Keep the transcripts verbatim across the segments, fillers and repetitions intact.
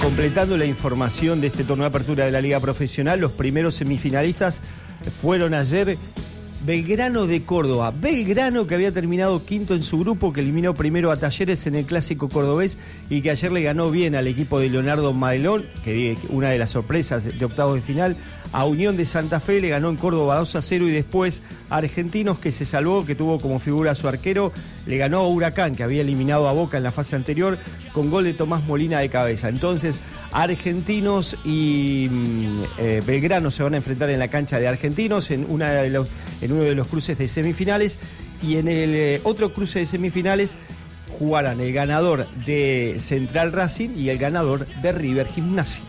Completando la información de este torneo de apertura de la Liga Profesional, los primeros semifinalistas fueron ayer Belgrano de Córdoba. Belgrano, que había terminado quinto en su grupo, que eliminó primero a Talleres en el Clásico Cordobés y que ayer le ganó bien al equipo de Leonardo Madelón, que una de las sorpresas de octavos de final. A Unión de Santa Fe le ganó en Córdoba dos a cero y después a Argentinos, que se salvó, que tuvo como figura a su arquero, le ganó a Huracán, que había eliminado a Boca en la fase anterior, con gol de Tomás Molina de cabeza. Entonces, Argentinos y eh, Belgrano se van a enfrentar en la cancha de Argentinos en, una de los, en uno de los cruces de semifinales, y en el eh, otro cruce de semifinales jugarán el ganador de Central Racing y el ganador de River Gimnasia.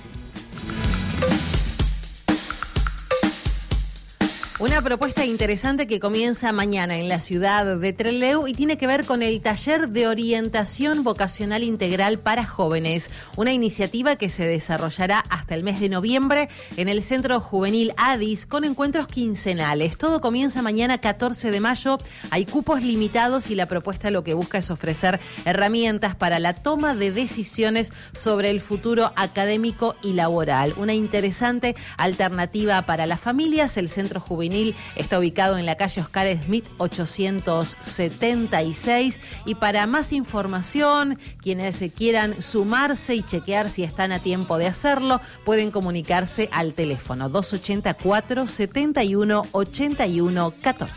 Una propuesta interesante que comienza mañana en la ciudad de Trelew y tiene que ver con el taller de orientación vocacional integral para jóvenes, una iniciativa que se desarrollará hasta el mes de noviembre en el Centro Juvenil ADIS con encuentros quincenales. Todo comienza mañana catorce de mayo, hay cupos limitados y la propuesta lo que busca es ofrecer herramientas para la toma de decisiones sobre el futuro académico y laboral. Una interesante alternativa para las familias. El Centro Juvenil está ubicado en la calle Oscar Smith ochocientos setenta y seis, y para más información, quienes quieran sumarse y chequear si están a tiempo de hacerlo, pueden comunicarse al teléfono dos ochenta y cuatro, setenta y uno, ochenta y uno, catorce.